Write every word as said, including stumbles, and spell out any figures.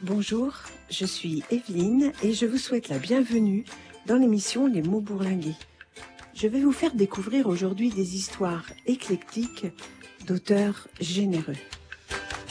Bonjour, je suis Evelyne et je vous souhaite la bienvenue dans l'émission Les mots bourlingués. Je vais vous faire découvrir aujourd'hui des histoires éclectiques d'auteurs généreux.